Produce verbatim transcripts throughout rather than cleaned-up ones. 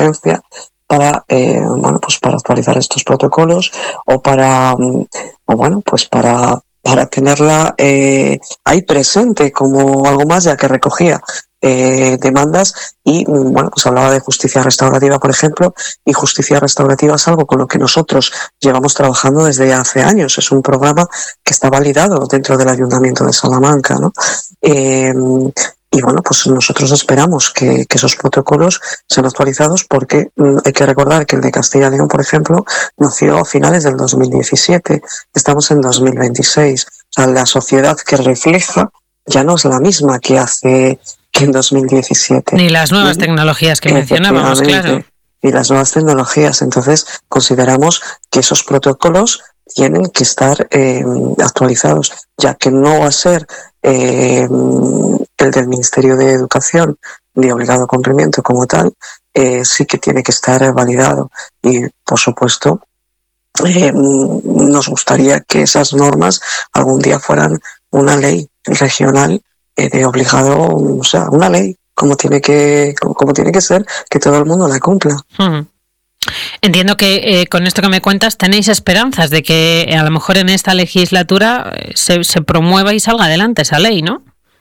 urgencia para, eh, bueno, pues para actualizar estos protocolos o para, o bueno, pues para, para tenerla eh, ahí presente como algo más, ya que recogía eh, demandas y, bueno, pues hablaba de justicia restaurativa, por ejemplo, y justicia restaurativa es algo con lo que nosotros llevamos trabajando desde hace años. Es un programa que está validado dentro del Ayuntamiento de Salamanca, ¿no? Eh, Y bueno, pues nosotros esperamos que, que esos protocolos sean actualizados porque mmm, hay que recordar que el de Castilla y León, por ejemplo, nació a finales del dos mil diecisiete. Estamos en dos mil veintiséis. O sea, la sociedad que refleja ya no es la misma que hace que en dos mil diecisiete. Ni las nuevas ¿sí? tecnologías que mencionábamos, claro. Y las nuevas tecnologías. Entonces, consideramos que esos protocolos tienen que estar eh, actualizados, ya que no va a ser eh, el del Ministerio de Educación de obligado cumplimiento como tal, eh, sí que tiene que estar validado. Y, por supuesto, eh, nos gustaría que esas normas algún día fueran una ley regional eh, de obligado, o sea, una ley como tiene que, como, como tiene que ser, que todo el mundo la cumpla. Uh-huh. Entiendo que eh, con esto que me cuentas tenéis esperanzas de que eh, a lo mejor en esta legislatura eh, se, se promueva y salga adelante esa ley, ¿no?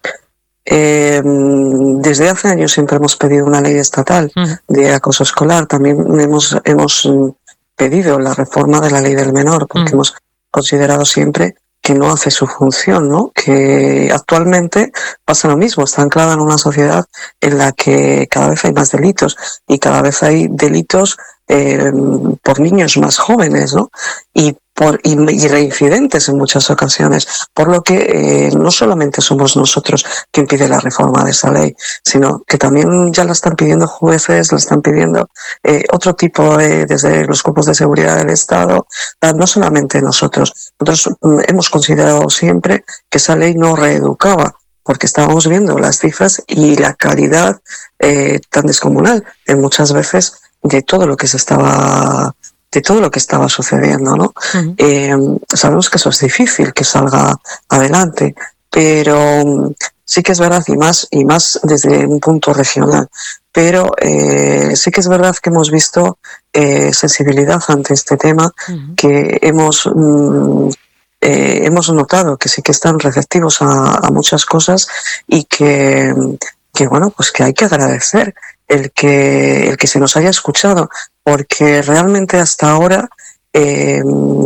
Eh, desde hace años siempre hemos pedido una ley estatal uh-huh. de acoso escolar. También hemos, hemos pedido la reforma de la ley del menor, porque uh-huh. hemos considerado siempre que no hace su función, ¿no? Que actualmente pasa lo mismo, está anclada en una sociedad en la que cada vez hay más delitos y cada vez hay delitos eh, por niños más jóvenes, ¿no? Y por y, y reincidentes en muchas ocasiones, por lo que eh, no solamente somos nosotros quien pide la reforma de esa ley, sino que también ya la están pidiendo jueces, la están pidiendo eh, otro tipo de, desde los cuerpos de seguridad del Estado, no solamente nosotros. Nosotros hemos considerado siempre que esa ley no reeducaba, porque estábamos viendo las cifras y la calidad eh, tan descomunal en muchas veces de todo lo que se estaba de todo lo que estaba sucediendo, ¿no? Uh-huh. Eh, sabemos que eso es difícil que salga adelante, pero sí que es verdad, y más y más desde un punto regional, pero eh, sí que es verdad que hemos visto eh, sensibilidad ante este tema, uh-huh. que hemos mm, eh, hemos notado que sí que están receptivos a, a muchas cosas y que que bueno, pues que hay que agradecer el que el que se nos haya escuchado, porque realmente hasta ahora eh,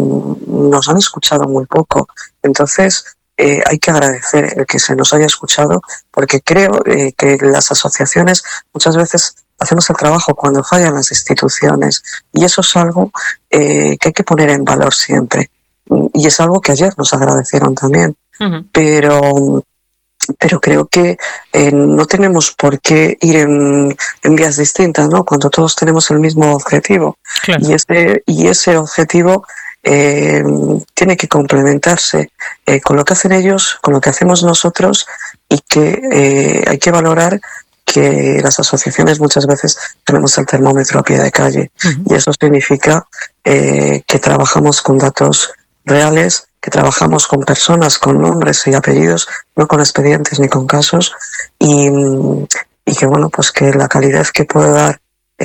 nos han escuchado muy poco. Entonces eh, hay que agradecer el que se nos haya escuchado, porque creo eh, que las asociaciones muchas veces hacemos el trabajo cuando fallan las instituciones, y eso es algo eh, que hay que poner en valor siempre, y es algo que ayer nos agradecieron también. Uh-huh. pero pero creo que eh, no tenemos por qué ir en, en vías distintas, ¿no? Cuando todos tenemos el mismo objetivo. Claro. Y ese, y ese objetivo eh, tiene que complementarse eh, con lo que hacen ellos, con lo que hacemos nosotros, y que eh, hay que valorar que las asociaciones muchas veces tenemos el termómetro a pie de calle. Uh-huh. Y eso significa eh, que trabajamos con datos reales, que trabajamos con personas con nombres y apellidos, no con expedientes ni con casos, y, y que bueno, pues que la calidez que puede dar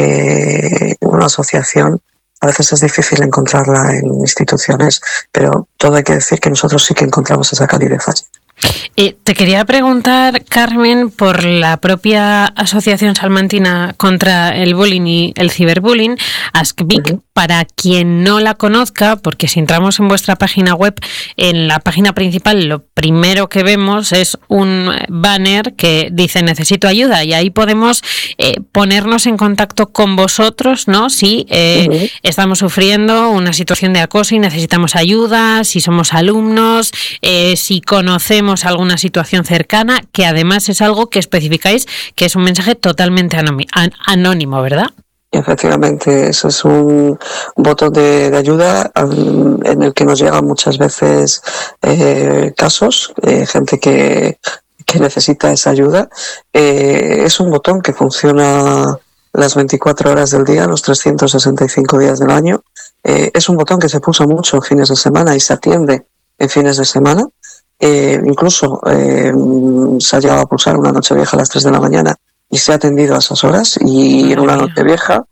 eh, una asociación a veces es difícil encontrarla en instituciones, pero todo hay que decir que nosotros sí que encontramos esa calidez allí. Eh, te quería preguntar, Carmen, por la propia Asociación Salmantina contra el Bullying y el Ciberbullying, ASCBIC, uh-huh. para quien no la conozca, porque si entramos en vuestra página web, en la página principal lo primero que vemos es un banner que dice necesito ayuda, y ahí podemos eh, ponernos en contacto con vosotros, ¿no? Si eh, uh-huh. estamos sufriendo una situación de acoso y necesitamos ayuda, si somos alumnos, eh, si conocemos alguna situación cercana, que además es algo que especificáis que es un mensaje totalmente anónimo, ¿verdad? Efectivamente, eso es un botón de, de ayuda um, en el que nos llegan muchas veces eh, casos, eh, gente que, que necesita esa ayuda. Eh, es un botón que funciona las veinticuatro horas del día, los trescientos sesenta y cinco días del año. Eh, es un botón que se pulsa mucho en fines de semana y se atiende en fines de semana. Eh, incluso eh, se ha llegado a pulsar una noche vieja a las tres de la mañana y se ha atendido a esas horas, y en una noche vieja